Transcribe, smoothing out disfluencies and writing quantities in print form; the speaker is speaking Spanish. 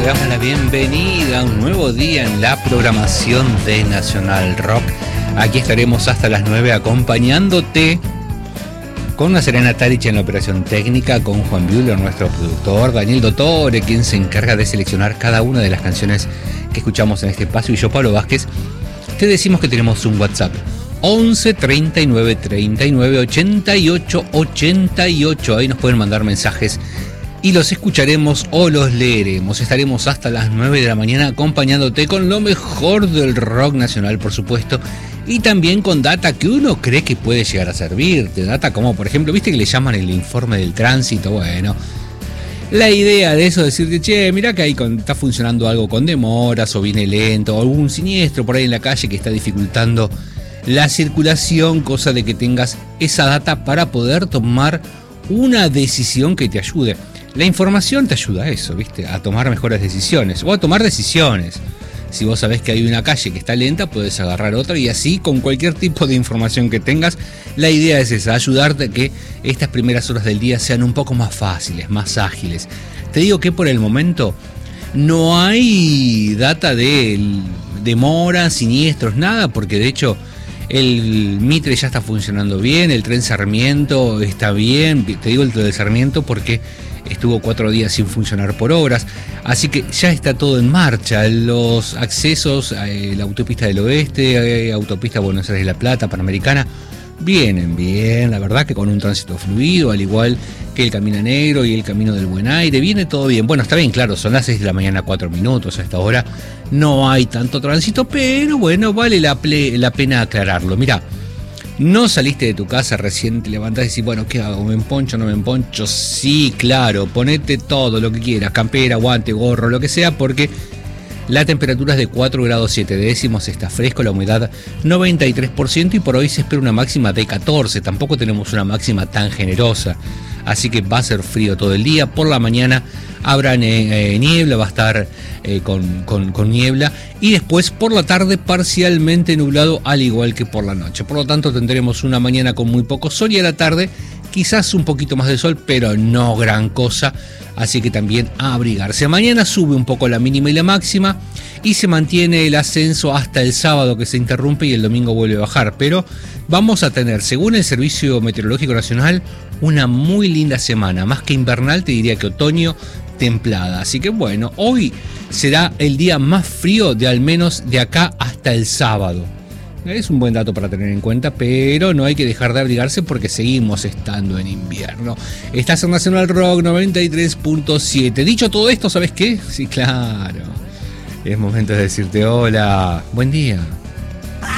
te damos la bienvenida a un nuevo día en la programación de Nacional Rock. Aquí estaremos hasta las 9 acompañándote con una Serena Tarich en la operación técnica, con Juan Buehler, nuestro productor, Daniel Dottore, quien se encarga de seleccionar cada una de las canciones que escuchamos en este espacio, y yo, Pablo Vázquez, te decimos que tenemos un WhatsApp 11 39 39 88 88. Ahí nos pueden mandar mensajes y los escucharemos o los leeremos. Estaremos hasta las 9 de la mañana acompañándote con lo mejor del rock nacional, por supuesto, y también con data que uno cree que puede llegar a servirte. Data como, por ejemplo, viste que le llaman el informe del tránsito. Bueno, la idea de eso es decirte, che, mirá que ahí está funcionando algo con demoras o viene lento o algún siniestro por ahí en la calle que está dificultando la circulación, cosa de que tengas esa data para poder tomar una decisión que te ayude. La información te ayuda a eso, ¿viste? A tomar mejores decisiones o a tomar decisiones. Si vos sabés que hay una calle que está lenta, puedes agarrar otra, y así con cualquier tipo de información que tengas. La idea es esa, ayudarte a que estas primeras horas del día sean un poco más fáciles, más ágiles. Te digo que por el momento no hay data de demoras, siniestros, nada, porque de hecho el Mitre ya está funcionando bien, el tren Sarmiento está bien. Te digo el tren de Sarmiento porque estuvo 4 días sin funcionar por obras, así que ya está todo en marcha. Los accesos a la autopista del oeste, autopista Buenos Aires de la Plata, Panamericana, vienen bien, la verdad que con un tránsito fluido, al igual que el Camino Negro y el Camino del Buen Aire, viene todo bien. Bueno, está bien, claro, son las 6 de la mañana, 4 minutos, a esta hora no hay tanto tránsito, pero bueno, vale la pena aclararlo. Mirá, no saliste de tu casa, recién te levantás y decís, bueno, ¿qué hago? ¿Me emponcho, no me emponcho? Sí, claro, ponete todo lo que quieras, campera, guante, gorro, lo que sea, porque la temperatura es de 4 grados 7 décimos, está fresco, la humedad 93% y por hoy se espera una máxima de 14, tampoco tenemos una máxima tan generosa, así que va a ser frío todo el día. Por la mañana habrá niebla, va a estar con niebla, y después por la tarde parcialmente nublado, al igual que por la noche. Por lo tanto tendremos una mañana con muy poco sol y a la tarde quizás un poquito más de sol, pero no gran cosa, así que también a abrigarse. Mañana sube un poco la mínima y la máxima y se mantiene el ascenso hasta el sábado, que se interrumpe, y el domingo vuelve a bajar, pero vamos a tener, según el Servicio Meteorológico Nacional, una muy linda semana, más que invernal, te diría que otoño templada. Así que bueno, hoy será el día más frío de al menos de acá hasta el sábado. Es un buen dato para tener en cuenta, pero no hay que dejar de abrigarse porque seguimos estando en invierno. Estás en Nacional Rock 93.7. Dicho todo esto, ¿sabes qué? Sí, claro. Es momento de decirte hola, buen día.